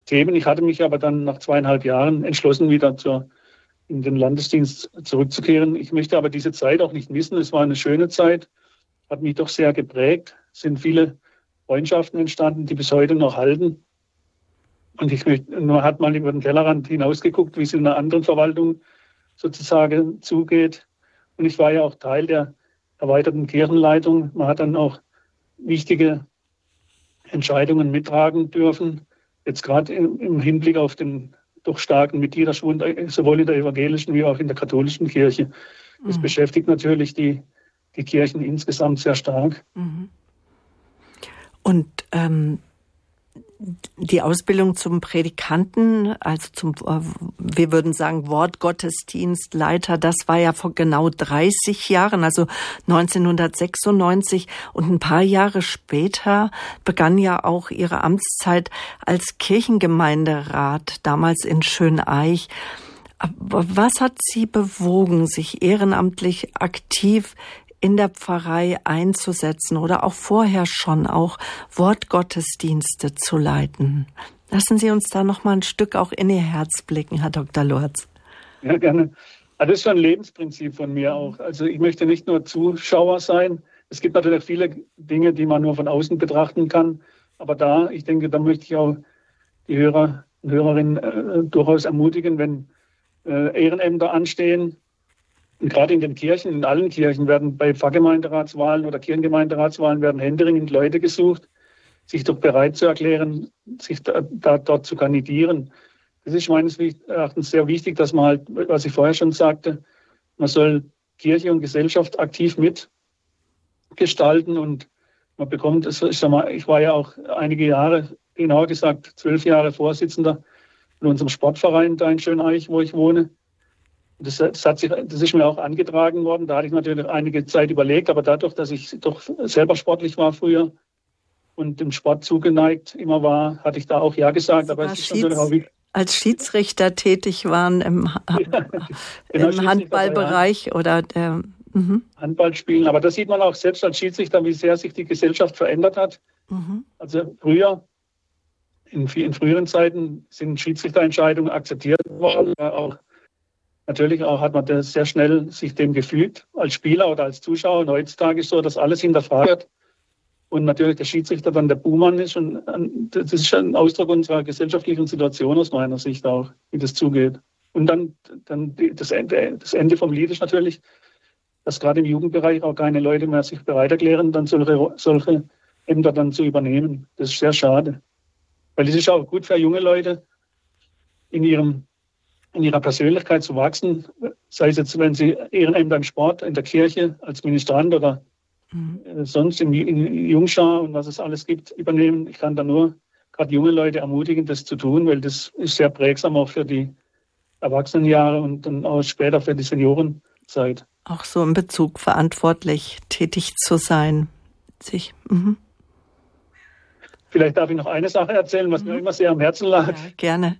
Themen. Ich hatte mich aber dann nach 2,5 Jahren entschlossen, wieder in den Landesdienst zurückzukehren. Ich möchte aber diese Zeit auch nicht missen. Es war eine schöne Zeit, hat mich doch sehr geprägt. Es sind viele Freundschaften entstanden, die bis heute noch halten. Und man hat mal über den Tellerrand hinausgeguckt, wie es in einer anderen Verwaltung sozusagen zugeht. Und ich war ja auch Teil der erweiterten Kirchenleitung. Man hat dann auch wichtige Entscheidungen mittragen dürfen. Jetzt gerade im Hinblick auf den doch starken Mitgliederschwund, sowohl in der evangelischen wie auch in der katholischen Kirche. Das beschäftigt natürlich die Kirchen insgesamt sehr stark. Und die Ausbildung zum Predikanten, also zum, wir würden sagen, Wortgottesdienstleiter, das war ja vor genau 30 Jahren, also 1996. Und ein paar Jahre später begann ja auch Ihre Amtszeit als Kirchengemeinderat, damals in Schöneich. Was hat Sie bewogen, sich ehrenamtlich aktiv in der Pfarrei einzusetzen oder auch vorher schon auch Wortgottesdienste zu leiten? Lassen Sie uns da noch mal ein Stück auch in Ihr Herz blicken, Herr Dr. Lorz. Ja, gerne. Also das ist schon ein Lebensprinzip von mir auch. Also ich möchte nicht nur Zuschauer sein. Es gibt natürlich viele Dinge, die man nur von außen betrachten kann. Aber ich denke, da möchte ich auch die Hörer und Hörerinnen durchaus ermutigen, wenn Ehrenämter anstehen. Und gerade in den Kirchen, in allen Kirchen werden bei Pfarrgemeinderatswahlen oder Kirchengemeinderatswahlen werden händeringend Leute gesucht, sich doch bereit zu erklären, sich dort zu kandidieren. Das ist meines Erachtens sehr wichtig, dass man halt, was ich vorher schon sagte, man soll Kirche und Gesellschaft aktiv mitgestalten und man bekommt, ich war ja auch einige Jahre, genauer gesagt 12 Jahre Vorsitzender in unserem Sportverein da in Schöneich, wo ich wohne. Das ist mir auch angetragen worden. Da hatte ich natürlich einige Zeit überlegt, aber dadurch, dass ich doch selber sportlich war früher und dem Sport zugeneigt immer war, hatte ich da auch ja gesagt. Sie aber es ist natürlich auch wichtig, als Schiedsrichter tätig waren im Handballbereich oder Handball spielen. Aber da sieht man auch selbst als Schiedsrichter, wie sehr sich die Gesellschaft verändert hat. Also früher, in früheren Zeiten sind Schiedsrichterentscheidungen akzeptiert worden. Natürlich auch hat man das sehr schnell sich dem gefügt, als Spieler oder als Zuschauer. Und heutzutage ist so, dass alles hinterfragt wird. Und natürlich der Schiedsrichter dann der Buhmann ist. Und das ist ein Ausdruck unserer gesellschaftlichen Situation aus meiner Sicht auch, wie das zugeht. Und dann das Ende vom Lied ist natürlich, dass gerade im Jugendbereich auch keine Leute mehr sich bereit erklären, dann solche Ämter dann zu übernehmen. Das ist sehr schade. Weil es ist auch gut für junge Leute, in ihrer Persönlichkeit zu wachsen, sei es jetzt, wenn sie Ehrenämter im Sport, in der Kirche, als Ministrant oder sonst in Jungschar und was es alles gibt, übernehmen. Ich kann da nur gerade junge Leute ermutigen, das zu tun, weil das ist sehr prägsam auch für die Erwachsenenjahre und dann auch später für die Seniorenzeit. Auch so in Bezug verantwortlich tätig zu sein. Vielleicht darf ich noch eine Sache erzählen, was mir immer sehr am Herzen lag. Ja, gerne.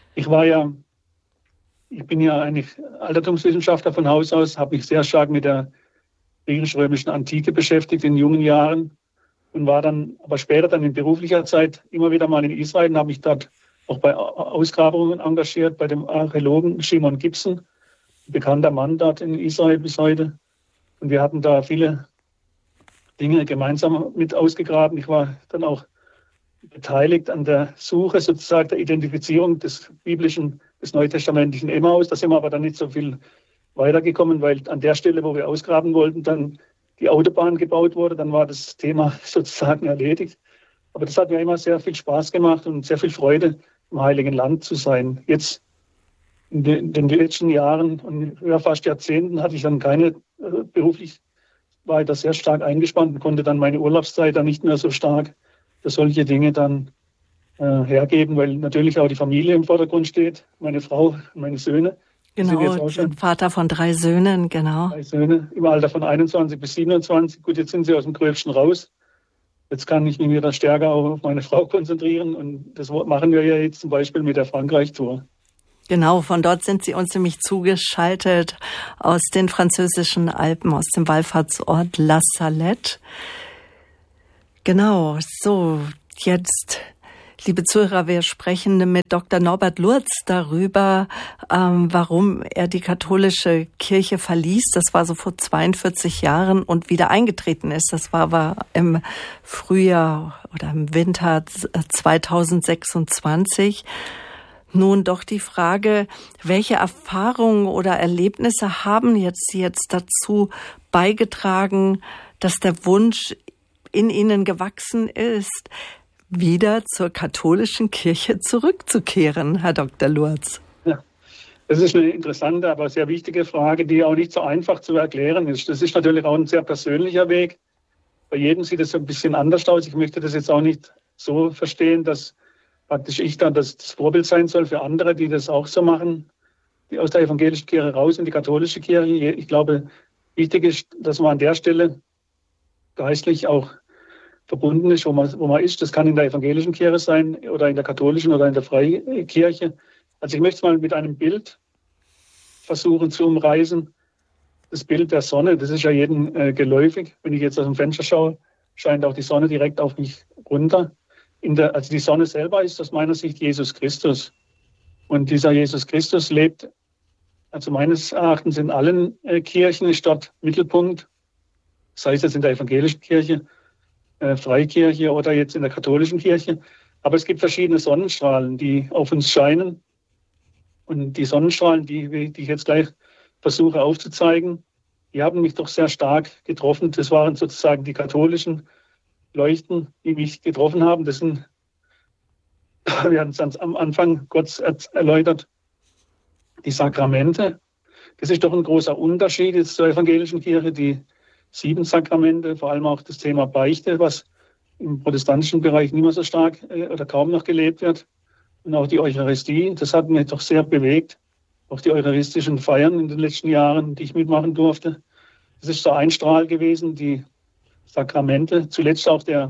Ich bin ja eigentlich Altertumswissenschaftler von Haus aus, habe mich sehr stark mit der griechisch-römischen Antike beschäftigt in jungen Jahren und war dann aber später dann in beruflicher Zeit immer wieder mal in Israel und habe mich dort auch bei Ausgrabungen engagiert, bei dem Archäologen Shimon Gibson, ein bekannter Mann dort in Israel bis heute. Und wir hatten da viele Dinge gemeinsam mit ausgegraben. Ich war dann auch beteiligt an der Suche sozusagen der Identifizierung des neutestamentlichen Emmaus. Da sind wir aber dann nicht so viel weitergekommen, weil an der Stelle, wo wir ausgraben wollten, dann die Autobahn gebaut wurde. Dann war das Thema sozusagen erledigt. Aber das hat mir immer sehr viel Spaß gemacht und sehr viel Freude, im Heiligen Land zu sein. Jetzt in den letzten Jahren und fast Jahrzehnten hatte ich dann keine beruflich, war ich da sehr stark eingespannt und konnte dann meine Urlaubszeit dann nicht mehr so stark für solche Dinge dann hergeben, weil natürlich auch die Familie im Vordergrund steht, meine Frau und meine Söhne. Genau, Vater von 3 Söhnen, genau. 3 Söhne im Alter von 21 bis 27. Gut, jetzt sind sie aus dem Gröbsten raus. Jetzt kann ich mich wieder stärker auch auf meine Frau konzentrieren und das machen wir ja jetzt zum Beispiel mit der Frankreich-Tour. Genau, von dort sind Sie uns nämlich zugeschaltet aus den französischen Alpen, aus dem Wallfahrtsort La Salette. Genau, so, jetzt Liebe Zuhörer, wir sprechen mit Dr. Norbert Lurz darüber, warum er die katholische Kirche verließ. Das war so vor 42 Jahren und wieder eingetreten ist. Das war aber im Frühjahr oder im Winter 2026. Nun doch die Frage, welche Erfahrungen oder Erlebnisse haben jetzt dazu beigetragen, dass der Wunsch in Ihnen gewachsen ist, wieder zur katholischen Kirche zurückzukehren, Herr Dr. Lurz? Ja, das ist eine interessante, aber sehr wichtige Frage, die auch nicht so einfach zu erklären ist. Das ist natürlich auch ein sehr persönlicher Weg. Bei jedem sieht es ein bisschen anders aus. Ich möchte das jetzt auch nicht so verstehen, dass praktisch ich dann das Vorbild sein soll für andere, die das auch so machen, die aus der evangelischen Kirche raus in die katholische Kirche. Ich glaube, wichtig ist, dass man an der Stelle geistlich auch verbunden ist, wo man ist. Das kann in der evangelischen Kirche sein oder in der katholischen oder in der Freikirche. Also ich möchte es mal mit einem Bild versuchen zu umreißen. Das Bild der Sonne, das ist ja jedem geläufig. Wenn ich jetzt aus dem Fenster schaue, scheint auch die Sonne direkt auf mich runter. Also die Sonne selber ist aus meiner Sicht Jesus Christus. Und dieser Jesus Christus lebt, also meines Erachtens in allen Kirchen, ist dort Mittelpunkt. Sei es jetzt in der evangelischen Kirche, Freikirche oder jetzt in der katholischen Kirche. Aber es gibt verschiedene Sonnenstrahlen, die auf uns scheinen. Und die Sonnenstrahlen, die ich jetzt gleich versuche aufzuzeigen, die haben mich doch sehr stark getroffen. Das waren sozusagen die katholischen Leuchten, die mich getroffen haben. Das sind, wir hatten es am Anfang kurz erläutert, die Sakramente. Das ist doch ein großer Unterschied jetzt zur evangelischen Kirche, die 7 Sakramente, vor allem auch das Thema Beichte, was im protestantischen Bereich nicht mehr so stark oder kaum noch gelebt wird. Und auch die Eucharistie, das hat mich doch sehr bewegt. Auch die eucharistischen Feiern in den letzten Jahren, die ich mitmachen durfte. Das ist so ein Strahl gewesen, die Sakramente. Zuletzt auch der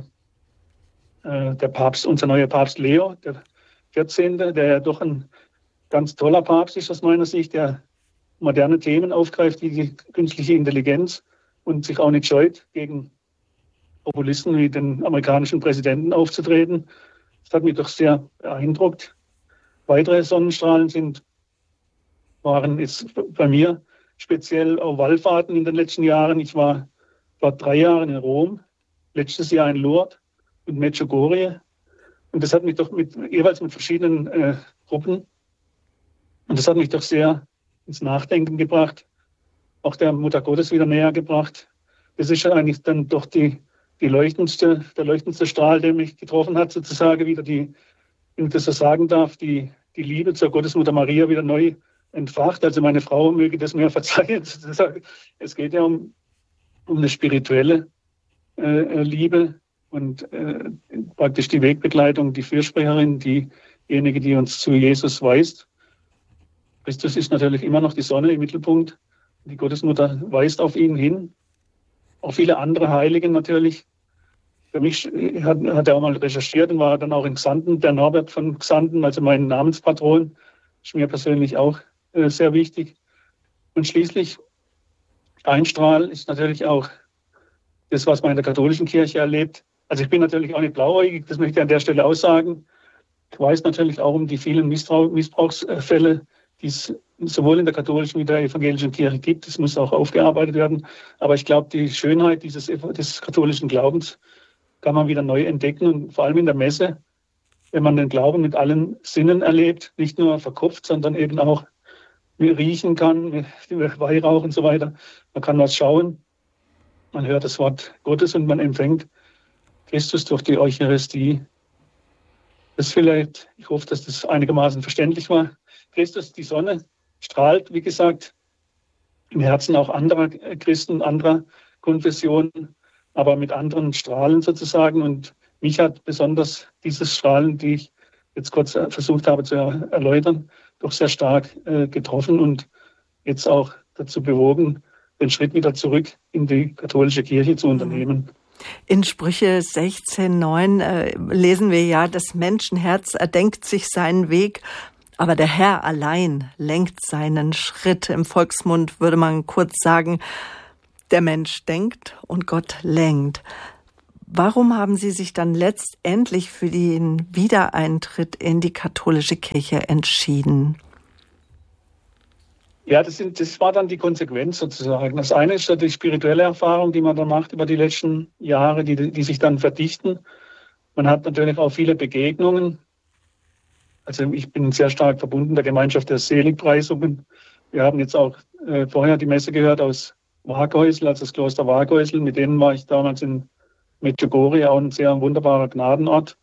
Papst, unser neuer Papst Leo, der 14., der ja doch ein ganz toller Papst ist aus meiner Sicht, der moderne Themen aufgreift, wie die künstliche Intelligenz und sich auch nicht scheut, gegen Populisten wie den amerikanischen Präsidenten aufzutreten. Das hat mich doch sehr beeindruckt. Weitere Sonnenstrahlen waren jetzt bei mir speziell auf Wallfahrten in den letzten Jahren. Ich war 3 Jahre in Rom, letztes Jahr in Lourdes und Medjugorje. Und das hat mich doch jeweils mit verschiedenen Gruppen, und das hat mich doch sehr ins Nachdenken gebracht, auch der Mutter Gottes wieder näher gebracht. Das ist ja eigentlich dann doch der leuchtendste Strahl, der mich getroffen hat, sozusagen wieder wenn ich das so sagen darf, die Liebe zur Gottesmutter Maria wieder neu entfacht. Also meine Frau möge das mir verzeihen. Es geht ja um eine spirituelle Liebe und praktisch die Wegbegleitung, die Fürsprecherin, diejenige, die uns zu Jesus weist. Christus ist natürlich immer noch die Sonne im Mittelpunkt. Die Gottesmutter weist auf ihn hin. Auch viele andere Heiligen natürlich. Für mich hat er auch mal recherchiert und war dann auch in Xanten, der Norbert von Xanten, also mein Namenspatron, ist mir persönlich auch sehr wichtig. Und schließlich ein Strahl ist natürlich auch das, was man in der katholischen Kirche erlebt. Also ich bin natürlich auch nicht blauäugig, das möchte ich an der Stelle aussagen. Ich weiß natürlich auch um die vielen Missbrauchsfälle, die es sowohl in der katholischen wie der evangelischen Kirche gibt. Das muss auch aufgearbeitet werden. Aber ich glaube, die Schönheit des katholischen Glaubens kann man wieder neu entdecken. Und vor allem in der Messe, wenn man den Glauben mit allen Sinnen erlebt, nicht nur verkopft, sondern eben auch riechen kann, mit Weihrauch und so weiter. Man kann was schauen, man hört das Wort Gottes und man empfängt Christus durch die Eucharistie. Das vielleicht, ich hoffe, dass das einigermaßen verständlich war. Christus, die Sonne, strahlt, wie gesagt, im Herzen auch anderer Christen, anderer Konfessionen, aber mit anderen Strahlen sozusagen. Und mich hat besonders dieses Strahlen, die ich jetzt kurz versucht habe zu erläutern, doch sehr stark getroffen und jetzt auch dazu bewogen, den Schritt wieder zurück in die katholische Kirche zu unternehmen. In Sprüche 16,9 lesen wir ja, das Menschenherz erdenkt sich seinen Weg, aber der Herr allein lenkt seinen Schritt. Im Volksmund würde man kurz sagen, der Mensch denkt und Gott lenkt. Warum haben Sie sich dann letztendlich für den Wiedereintritt in die katholische Kirche entschieden? Ja, das war dann die Konsequenz sozusagen. Das eine ist die spirituelle Erfahrung, die man dann macht über die letzten Jahre, die sich dann verdichten. Man hat natürlich auch viele Begegnungen. Also ich bin sehr stark verbunden der Gemeinschaft der Seligpreisungen. Wir haben jetzt auch vorher die Messe gehört aus Waaghäusel, also das Kloster Waaghäusel. Mit denen war ich damals in Medjugorje, auch ein sehr wunderbarer Gnadenort.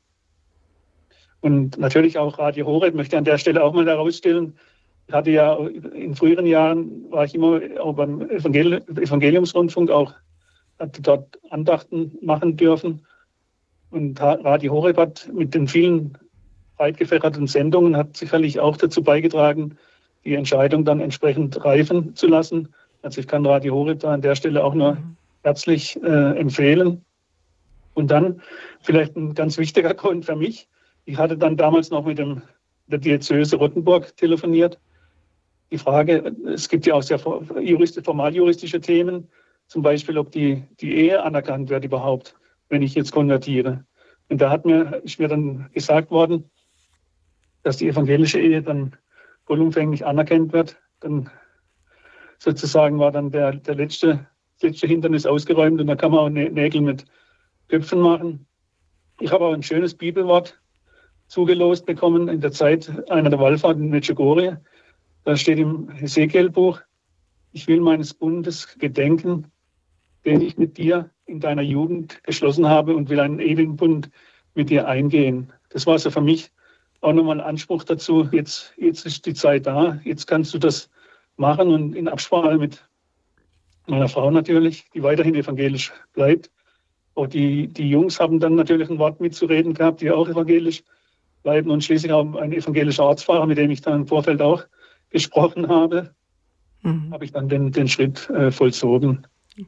Und natürlich auch Radio Horeb möchte ich an der Stelle auch mal herausstellen. Ich hatte ja in früheren Jahren, war ich immer auch beim Evangeliumsrundfunk, hatte dort Andachten machen dürfen. Und Radio Horeb hat mit den vielen breit gefächerten Sendungen hat sicherlich auch dazu beigetragen, die Entscheidung dann entsprechend reifen zu lassen. Also ich kann Radio Horeb da an der Stelle auch nur herzlich empfehlen. Und dann vielleicht ein ganz wichtiger Grund für mich. Ich hatte dann damals noch mit der Diözese Rottenburg telefoniert. Die Frage, es gibt ja auch sehr formaljuristische Themen, zum Beispiel, ob die Ehe anerkannt wird überhaupt, wenn ich jetzt konvertiere. Und da ist mir dann gesagt worden, dass die evangelische Ehe dann vollumfänglich anerkannt wird. Dann sozusagen war dann der letzte Hindernis ausgeräumt und da kann man auch Nägel mit Köpfen machen. Ich habe auch ein schönes Bibelwort zugelost bekommen in der Zeit einer der Wallfahrten in Medjugorje. Da steht im Hesekiel-Buch: Ich will meines Bundes gedenken, den ich mit dir in deiner Jugend geschlossen habe, und will einen ewigen Bund mit dir eingehen. Das war so für mich auch nochmal ein Anspruch dazu. Jetzt ist die Zeit da, jetzt kannst du das machen, und in Absprache mit meiner Frau natürlich, die weiterhin evangelisch bleibt. Auch die Jungs haben dann natürlich ein Wort mitzureden gehabt, die auch evangelisch bleiben, und schließlich auch ein evangelischer Ortsfahrer, mit dem ich dann im Vorfeld auch gesprochen habe, habe ich dann den Schritt vollzogen.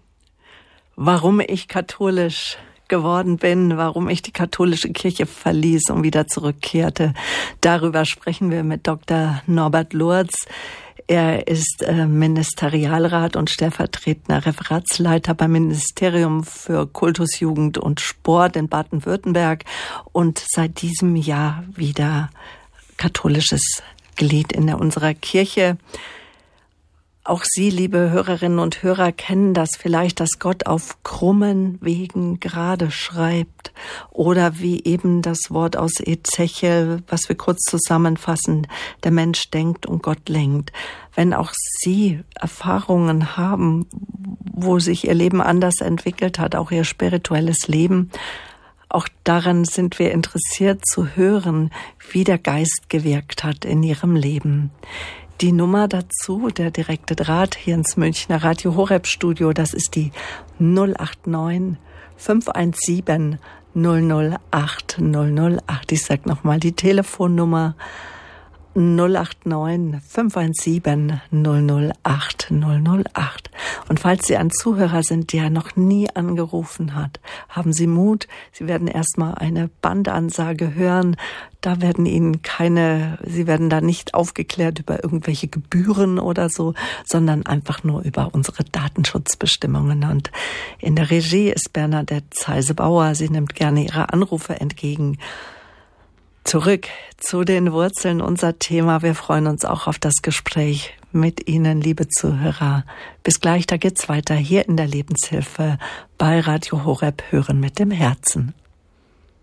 Warum ich katholisch geworden bin, warum ich die katholische Kirche verließ und wieder zurückkehrte, darüber sprechen wir mit Dr. Norbert Lurz. Er ist Ministerialrat und stellvertretender Referatsleiter beim Ministerium für Kultus, Jugend und Sport in Baden-Württemberg und seit diesem Jahr wieder katholisches Glied in unserer Kirche. Auch Sie, liebe Hörerinnen und Hörer, kennen das vielleicht, dass Gott auf krummen Wegen gerade schreibt. Oder wie eben das Wort aus Ezechiel, was wir kurz zusammenfassen: Der Mensch denkt und Gott lenkt. Wenn auch Sie Erfahrungen haben, wo sich Ihr Leben anders entwickelt hat, auch Ihr spirituelles Leben, auch daran sind wir interessiert zu hören, wie der Geist gewirkt hat in Ihrem Leben. Die Nummer dazu, der direkte Draht hier ins Münchner Radio Horeb Studio, das ist die 089 517 008 008. Ich sag nochmal die Telefonnummer: 089 517 008 008. Und falls Sie ein Zuhörer sind, der noch nie angerufen hat, haben Sie Mut. Sie werden erstmal eine Bandansage hören. Da werden Sie werden da nicht aufgeklärt über irgendwelche Gebühren oder so, sondern einfach nur über unsere Datenschutzbestimmungen. Und in der Regie ist Bernadette Zeise-Bauer. Sie nimmt gerne Ihre Anrufe entgegen. Zurück zu den Wurzeln, unser Thema. Wir freuen uns auch auf das Gespräch mit Ihnen, liebe Zuhörer. Bis gleich, da geht's weiter hier in der Lebenshilfe bei Radio Horeb. Hören mit dem Herzen.